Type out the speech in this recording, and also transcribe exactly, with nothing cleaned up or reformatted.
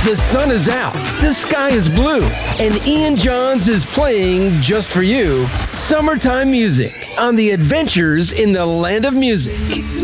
The sun is out, the sky is blue, and Ian Johns is playing just for you summertime music on the Adventures in the Land of Music.